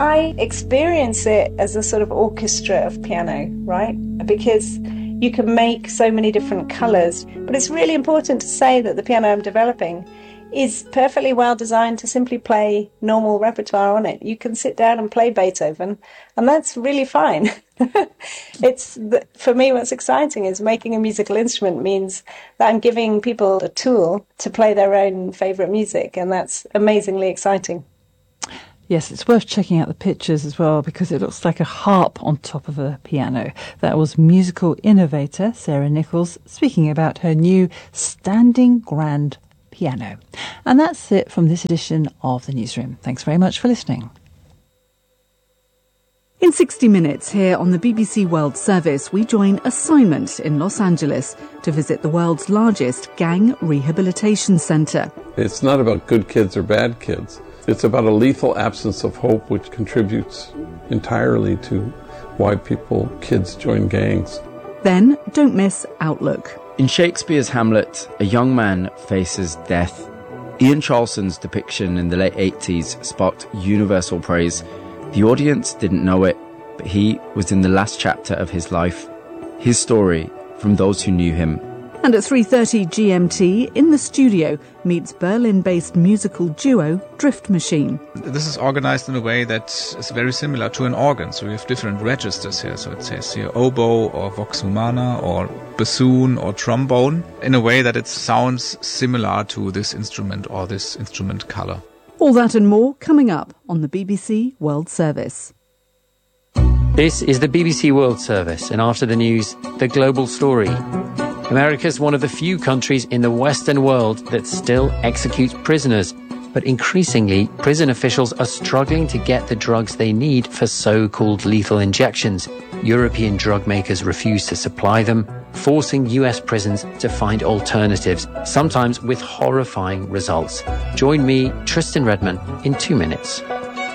I experience it as a sort of orchestra of piano, right? Because you can make so many different colours, but it's really important to say that the piano I'm developing is perfectly well designed to simply play normal repertoire on it. You can sit down and play Beethoven, and that's really fine. For me, what's exciting is making a musical instrument means that I'm giving people a tool to play their own favourite music, and that's amazingly exciting. Yes, it's worth checking out the pictures as well because it looks like a harp on top of a piano. That was musical innovator Sarah Nichols speaking about her new standing grand piano. And that's it from this edition of The Newsroom. Thanks very much for listening. In 60 Minutes here on the BBC World Service, we join Assignment in Los Angeles to visit the world's largest gang rehabilitation centre. It's not about good kids or bad kids. It's about a lethal absence of hope which contributes entirely to why kids join gangs. Then don't miss Outlook. In Shakespeare's Hamlet, a young man faces death. Ian Charleston's depiction in the late 80s sparked universal praise. The audience didn't know it, but he was in the last chapter of his life. His story from those who knew him. And at 3:30 GMT, in the studio, meets Berlin-based musical duo Drift Machine. This is organized in a way that is very similar to an organ. So we have different registers here. So it says here oboe or vox humana or bassoon or trombone in a way that it sounds similar to this instrument or this instrument color. All that and more coming up on the BBC World Service. This is the BBC World Service, and after the news, the global story. America's one of the few countries in the Western world that still executes prisoners. But increasingly, prison officials are struggling to get the drugs they need for so-called lethal injections. European drug makers refuse to supply them, forcing US prisons to find alternatives, sometimes with horrifying results. Join me, Tristan Redman, in 2 minutes.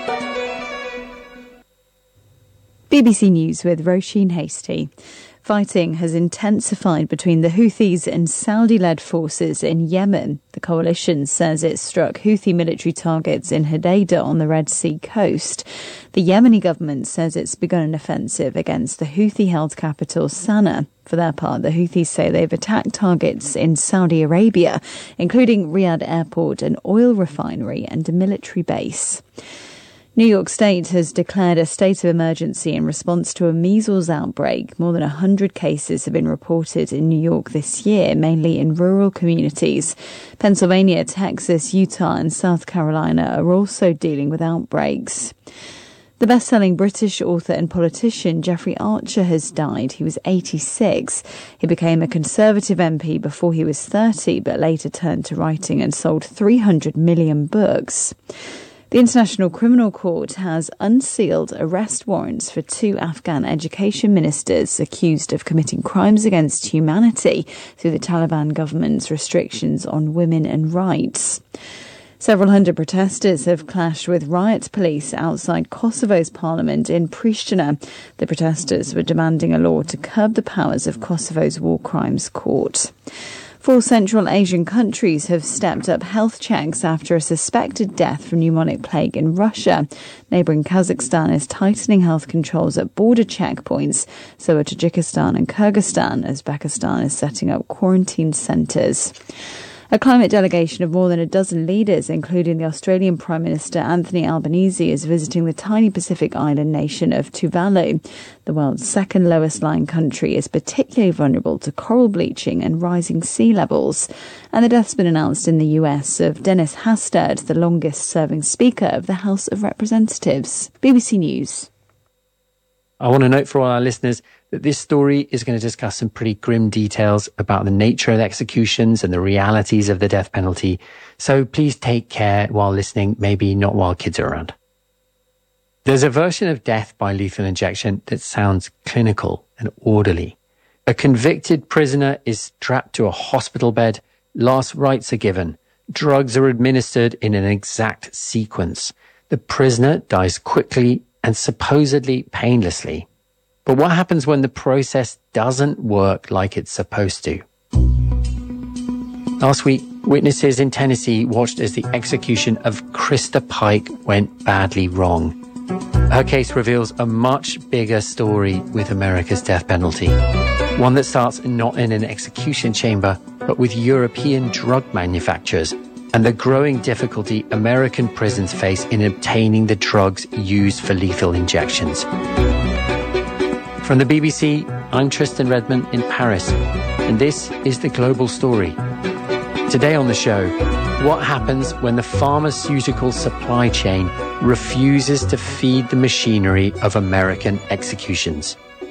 BBC News with Roisin Hastie. Fighting has intensified between the Houthis and Saudi-led forces in Yemen. The coalition says it struck Houthi military targets in Hodeidah on the Red Sea coast. The Yemeni government says it's begun an offensive against the Houthi-held capital Sana'a. For their part, the Houthis say they've attacked targets in Saudi Arabia, including Riyadh Airport, an oil refinery and a military base. New York State has declared a state of emergency in response to a measles outbreak. More than 100 cases have been reported in New York this year, mainly in rural communities. Pennsylvania, Texas, Utah and South Carolina are also dealing with outbreaks. The best-selling British author and politician Jeffrey Archer has died. He was 86. He became a Conservative MP before he was 30, but later turned to writing and sold 300 million books. The International Criminal Court has unsealed arrest warrants for 2 Afghan education ministers accused of committing crimes against humanity through the Taliban government's restrictions on women and rights. Several hundred protesters have clashed with riot police outside Kosovo's parliament in Pristina. The protesters were demanding a law to curb the powers of Kosovo's war crimes court. 4 Central Asian countries have stepped up health checks after a suspected death from pneumonic plague in Russia. Neighbouring Kazakhstan is tightening health controls at border checkpoints. So are Tajikistan and Kyrgyzstan, as Uzbekistan is setting up quarantine centres. A climate delegation of more than a dozen leaders, including the Australian Prime Minister Anthony Albanese, is visiting the tiny Pacific island nation of Tuvalu. The world's second lowest lying country is particularly vulnerable to coral bleaching and rising sea levels. And the death's been announced in the US of Dennis Hastert, the longest-serving Speaker of the House of Representatives. BBC News. I want to note for all our listeners that this story is going to discuss some pretty grim details about the nature of executions and the realities of the death penalty. So please take care while listening, maybe not while kids are around. There's a version of death by lethal injection that sounds clinical and orderly. A convicted prisoner is strapped to a hospital bed, last rites are given, drugs are administered in an exact sequence. The prisoner dies quickly and supposedly painlessly. But what happens when the process doesn't work like it's supposed to? Last week, witnesses in Tennessee watched as the execution of Krista Pike went badly wrong. Her case reveals a much bigger story with America's death penalty. One that starts not in an execution chamber, but with European drug manufacturers and the growing difficulty American prisons face in obtaining the drugs used for lethal injections. From the BBC, I'm Tristan Redmond in Paris, and this is The Global Story. Today on the show, what happens when the pharmaceutical supply chain refuses to feed the machinery of American executions?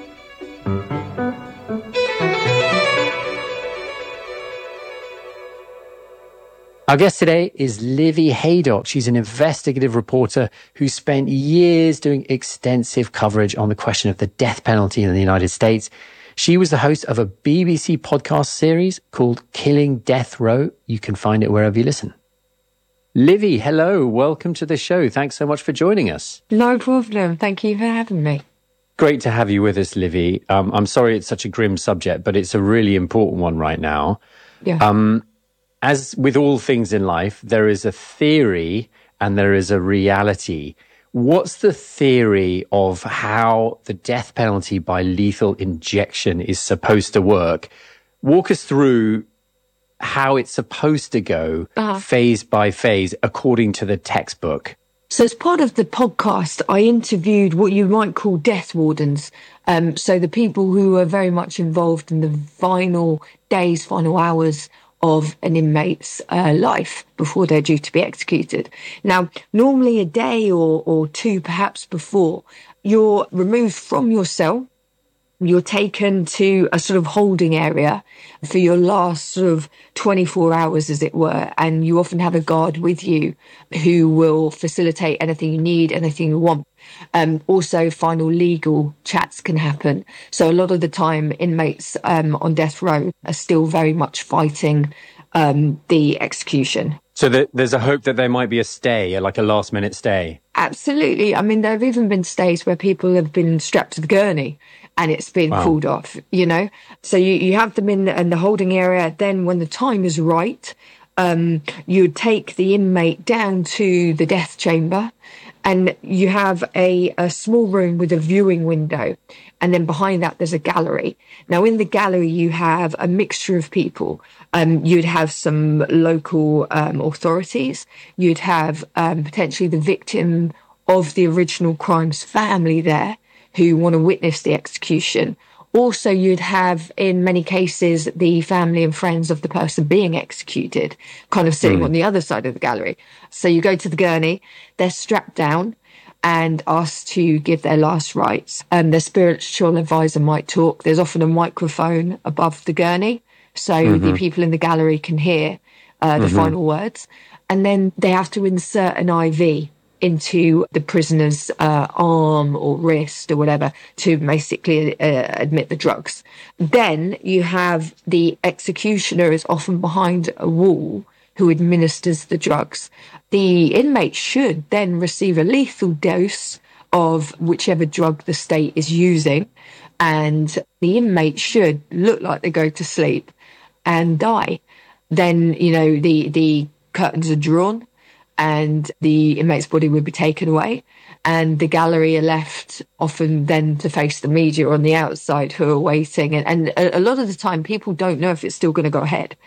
Our guest today is Livy Haydock. She's an investigative reporter who spent years doing extensive coverage on the question of the death penalty in the United States. She was the host of a BBC podcast series called Killing Death Row. You can find it wherever you listen. Livy, hello. Welcome to the show. Thanks so much for joining us. No problem. Thank you for having me. Great to have you with us, Livy. I'm sorry it's such a grim subject, but it's a really important one right now. Yeah. As with all things in life, there is a theory and there is a reality. What's the theory of how the death penalty by lethal injection is supposed to work? Walk us through how it's supposed to go phase by phase according to the textbook. So as part of the podcast, I interviewed what you might call death wardens. So the people who are very much involved in the final days, final hours of an inmate's life before they're due to be executed. Now, normally a day or two perhaps before, you're removed from your cell. You're taken to a sort of holding area for your last sort of 24 hours, as it were. And you often have a guard with you who will facilitate anything you need, anything you want. Also, final legal chats can happen. So a lot of the time, inmates on death row are still very much fighting the execution. So there's a hope that there might be a stay, like a last-minute stay. Absolutely. I mean, there have even been stays where people have been strapped to the gurney and it's been pulled off, you know. So you have them in the holding area. Then when the time is right, you would take the inmate down to the death chamber, and you have a small room with a viewing window. And then behind that, there's a gallery. Now, in the gallery, you have a mixture of people. You'd have some local authorities. You'd have potentially the victim of the original crime's family there who want to witness the execution. Also, you'd have, in many cases, the family and friends of the person being executed kind of sitting on the other side of the gallery. So you go to the gurney, they're strapped down and asked to give their last rites. Their spiritual advisor might talk. There's often a microphone above the gurney, so the people in the gallery can hear the final words. And then they have to insert an IV into the prisoner's arm or wrist or whatever to basically admit the drugs. Then you have the executioner is often behind a wall who administers the drugs. The inmate should then receive a lethal dose of whichever drug the state is using, and the inmate should look like they go to sleep and die. Then, you know, the curtains are drawn and the inmate's body would be taken away, and the gallery are left often then to face the media on the outside who are waiting. And a lot of the time people don't know if it's still going to go ahead.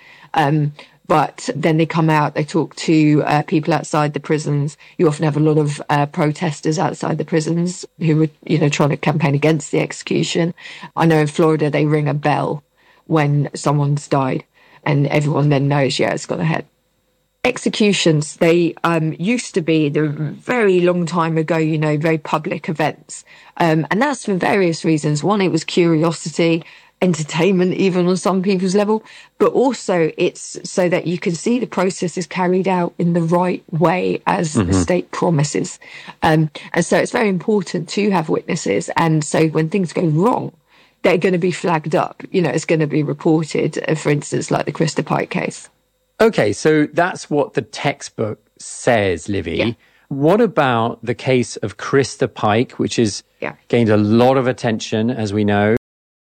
But then they come out, they talk to people outside the prisons. You often have a lot of protesters outside the prisons who are, you know, trying to campaign against the execution. I know in Florida they ring a bell when someone's died, and everyone then knows, yeah, it's gone ahead. Executions, they used to be, a very long time ago, you know, very public events. And that's for various reasons. One, it was curiosity, entertainment, even on some people's level, but also it's so that you can see the process is carried out in the right way as the state promises. And so it's very important to have witnesses. And so when things go wrong, they're going to be flagged up. You know, it's going to be reported, for instance, like the Krista Pike case. Okay, so that's what the textbook says, Livy. Yeah. What about the case of Krista Pike, which has gained a lot of attention, as we know?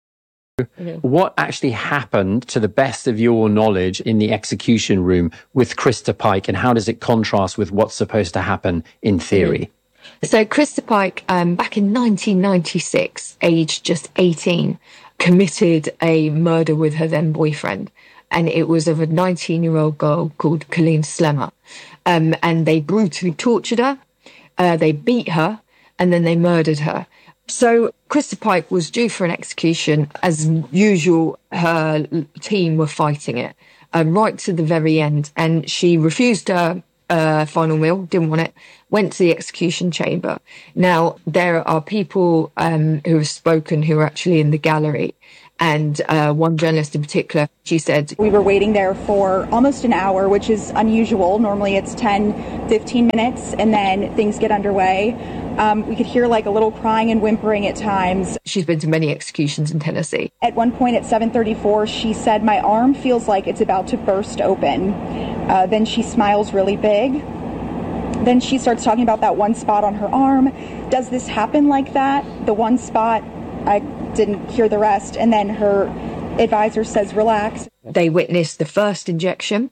What actually happened, to the best of your knowledge, in the execution room with Krista Pike, and how does it contrast with what's supposed to happen in theory? So Krista Pike, back in 1996, aged just 18, committed a murder with her then boyfriend. And it was of a 19-year-old girl called Colleen Slemmer. And they brutally tortured her, they beat her, and then they murdered her. So Krista Pike was due for an execution. As usual, her team were fighting it right to the very end. And she refused her final meal, didn't want it, went to the execution chamber. Now, there are people who have spoken who are actually in the gallery. And one journalist in particular, she said, "We were waiting there for almost an hour, which is unusual. Normally it's 10, 15 minutes, and then things get underway. We could hear like a little crying and whimpering at times." She's been to many executions in Tennessee. At one point at 7:34, she said, "My arm feels like it's about to burst open." Then she smiles really big. Then she starts talking about that one spot on her arm. Does this happen like that? The one spot, I didn't hear the rest. And then her advisor says, "Relax." They witnessed the first injection,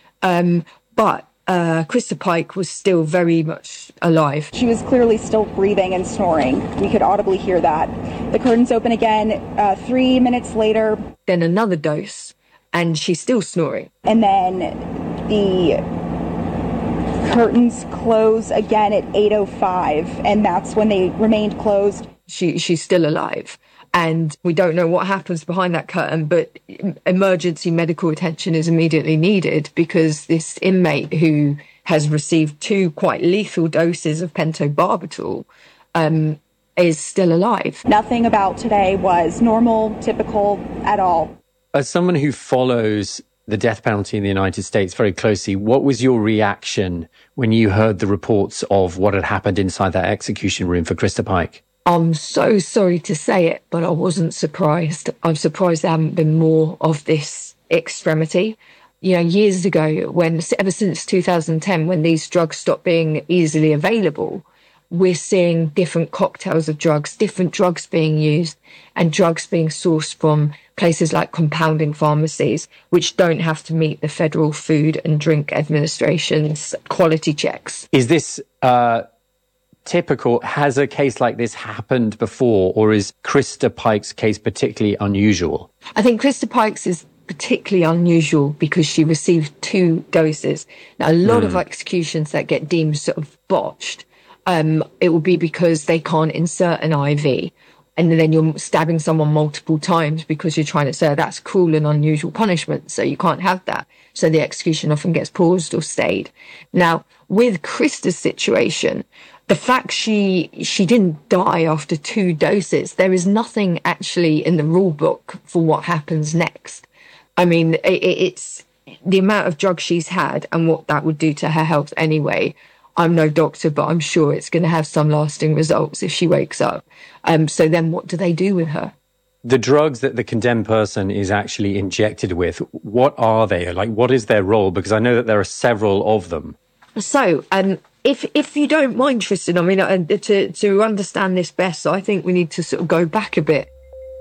but Krista Pike was still very much alive. She was clearly still breathing and snoring. We could audibly hear that. The curtains open again 3 minutes later. Then another dose, and she's still snoring. And then the curtains close again at 8:05, and that's when they remained closed. She's still alive. And we don't know what happens behind that curtain, but emergency medical attention is immediately needed because this inmate who has received 2 quite lethal doses of pentobarbital is still alive. Nothing about today was normal, typical at all. As someone who follows the death penalty in the United States very closely, what was your reaction when you heard the reports of what had happened inside that execution room for Krista Pike? I'm so sorry to say it, but I wasn't surprised. I'm surprised there haven't been more of this extremity. You know, years ago, ever since 2010, when these drugs stopped being easily available, we're seeing different cocktails of drugs, different drugs being used, and drugs being sourced from places like compounding pharmacies, which don't have to meet the Federal Food and Drug Administration's quality checks. Is this typical? Has a case like this happened before, or is Krista Pike's case particularly unusual? I think Krista Pike's is particularly unusual because she received 2 doses. Now, a lot of executions that get deemed sort of botched, it will be because they can't insert an IV. And then you're stabbing someone multiple times because you're trying to say that's cruel and unusual punishment. So you can't have that. So the execution often gets paused or stayed. Now, with Krista's situation, the fact she didn't die after 2 doses, there is nothing actually in the rule book for what happens next. I mean, it's the amount of drugs she's had and what that would do to her health anyway. I'm no doctor, but I'm sure it's going to have some lasting results if she wakes up. So then what do they do with her? The drugs that the condemned person is actually injected with, what are they? Like, what is their role? Because I know that there are several of them. So, if you don't mind, Tristan, I mean, to understand this best, I think we need to sort of go back a bit.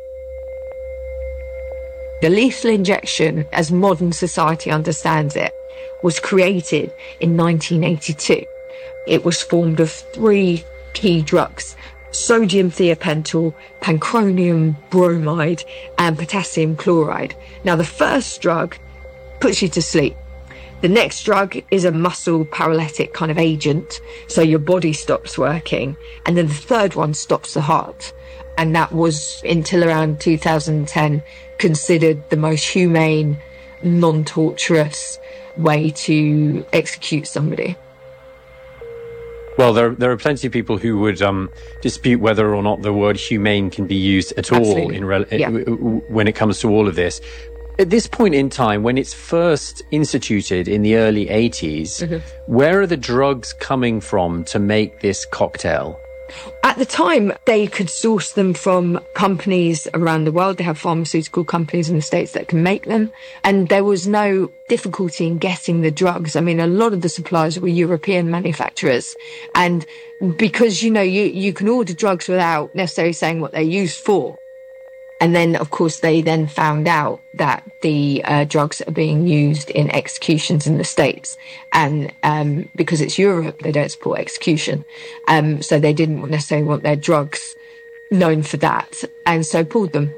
The lethal injection, as modern society understands it, was created in 1982. It was formed of 3 key drugs: sodium thiopental, pancronium bromide, and potassium chloride. Now, the first drug puts you to sleep. The next drug is a muscle paralytic kind of agent, so your body stops working. And then the third one stops the heart. And that was, until around 2010, considered the most humane, non-torturous way to execute somebody. Well, there are plenty of people who would dispute whether or not the word humane can be used at all when it comes to all of this. At this point in time, when it's first instituted in the early 80s, where are the drugs coming from to make this cocktail? At the time, they could source them from companies around the world. They have pharmaceutical companies in the States that can make them. And there was no difficulty in getting the drugs. I mean, a lot of the suppliers were European manufacturers. And because, you know, you can order drugs without necessarily saying what they're used for. And then, of course, they then found out that the drugs are being used in executions in the States. And because it's Europe, they don't support execution. So they didn't necessarily want their drugs known for that, and so pulled them.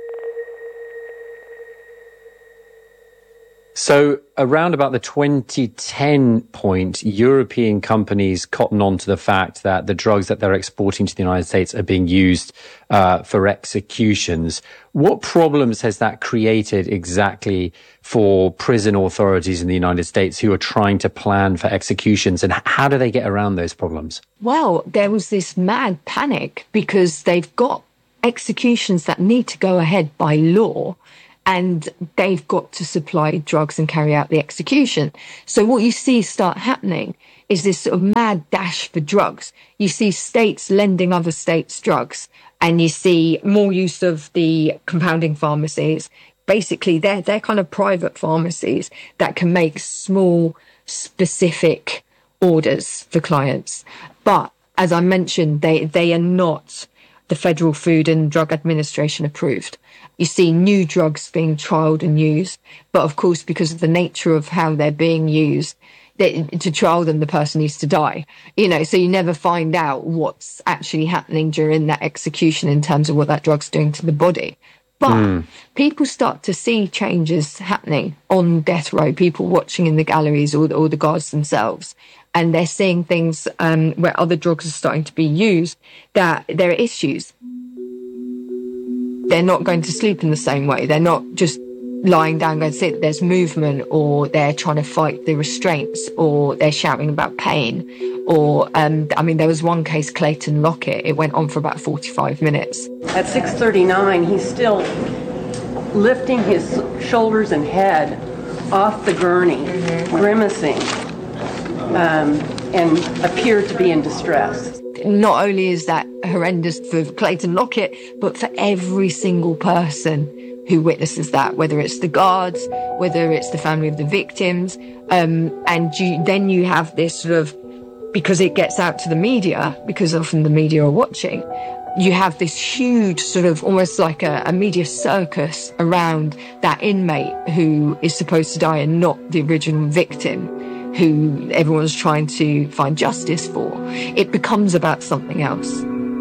So around about the 2010 point, European companies cotton on to the fact that the drugs that they're exporting to the United States are being used for executions. What problems has that created exactly for prison authorities in the United States who are trying to plan for executions, and how do they get around those problems? Well, there was this mad panic because they've got executions that need to go ahead by law, and they've got to supply drugs and carry out the execution. So what you see start happening is this sort of mad dash for drugs. You see states lending other states drugs, and you see more use of the compounding pharmacies. Basically, they're kind of private pharmacies that can make small, specific orders for clients. But as I mentioned, they are not the Federal Food and Drug Administration approved. You see new drugs being trialled and used, but of course, because of the nature of how they're being used, to trial them, the person needs to die. So you never find out what's actually happening during that execution in terms of what that drug's doing to the body. But people start to see changes happening on death row, people watching in the galleries or the guards themselves. And they're seeing things where other drugs are starting to be used, that there are issues. They're not going to sleep in the same way. They're not just lying down going to sit. There's movement, or they're trying to fight the restraints, or they're shouting about pain. Or, there was one case, Clayton Lockett, it went on for about 45 minutes. At 6:39, he's still lifting his shoulders and head off the gurney, grimacing, and appeared to be in distress. Not only is that horrendous for Clayton Lockett, but for every single person who witnesses that, whether it's the guards, whether it's the family of the victims. Then you have this sort of, because it gets out to the media, because often the media are watching, you have this huge sort of almost like a media circus around that inmate who is supposed to die and not the original victim, who everyone's trying to find justice for. It becomes about something else.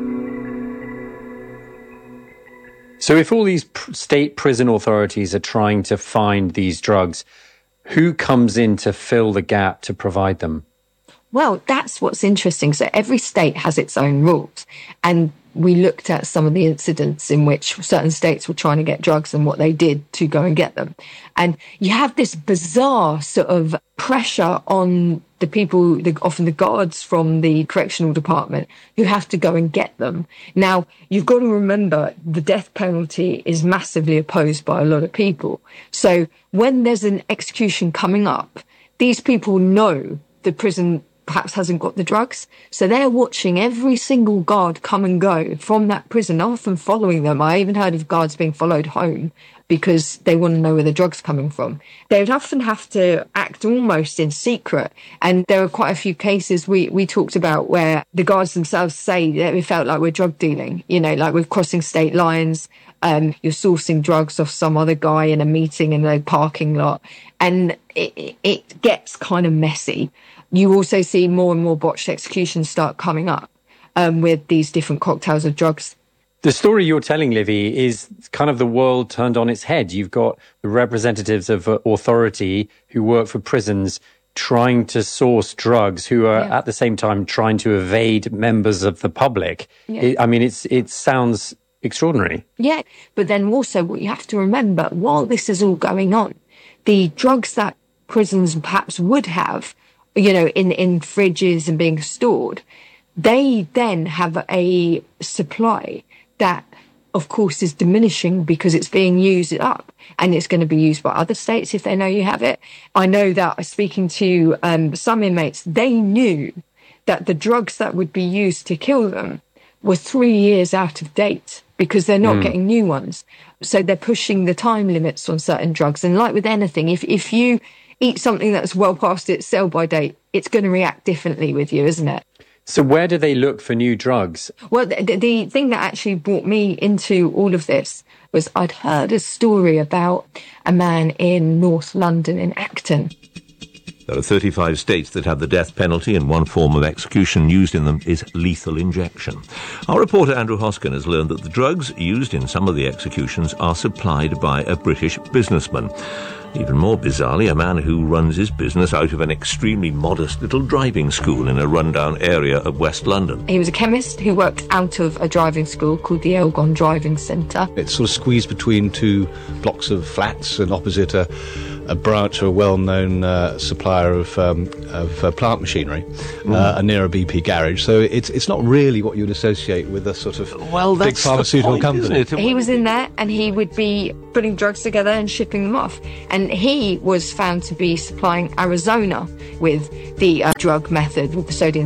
So if all these state prison authorities are trying to find these drugs, who comes in to fill the gap to provide them? Well, that's what's interesting. So every state has its own rules. And we looked at some of the incidents in which certain states were trying to get drugs and what they did to go and get them. And you have this bizarre sort of pressure on the people, often the guards from the correctional department, who have to go and get them. Now, you've got to remember the death penalty is massively opposed by a lot of people. So when there's an execution coming up, these people know the prison perhaps hasn't got the drugs. So they're watching every single guard come and go from that prison, often following them. I even heard of guards being followed home because they want to know where the drug's coming from. They would often have to act almost in secret. And there are quite a few cases we talked about where the guards themselves say that it felt like we're drug dealing, like we're crossing state lines. You're sourcing drugs off some other guy in a meeting in a parking lot. And it gets kind of messy. You also see more and more botched executions start coming up with these different cocktails of drugs. The story you're telling, Livy, is kind of the world turned on its head. You've got the representatives of authority who work for prisons trying to source drugs, who are at the same time trying to evade members of the public. Yeah. It sounds extraordinary. Yeah, but then also what you have to remember, while this is all going on, the drugs that prisons perhaps would have, in fridges and being stored, they then have a supply that, of course, is diminishing because it's being used up, and it's going to be used by other states if they know you have it. I know that speaking to some inmates, they knew that the drugs that would be used to kill them were 3 years out of date because they're not getting new ones. So they're pushing the time limits on certain drugs. And like with anything, if you eat something that's well past its sell-by date, it's going to react differently with you, isn't it? So where do they look for new drugs? Well, the thing that actually brought me into all of this was I'd heard a story about a man in North London, in Acton. There are 35 states that have the death penalty, and one form of execution used in them is lethal injection. Our reporter Andrew Hoskin has learned that the drugs used in some of the executions are supplied by a British businessman. Even more bizarrely, a man who runs his business out of an extremely modest little driving school in a rundown area of West London. He was a chemist who worked out of a driving school called the Elgon Driving Centre. It's sort of squeezed between two blocks of flats and opposite a branch of a well-known supplier of plant machinery near a BP garage. So it's not really what you'd associate with a sort of big pharmaceutical company. He was in there and he would be putting drugs together and shipping them off. And he was found to be supplying Arizona with the drug method, with the sodium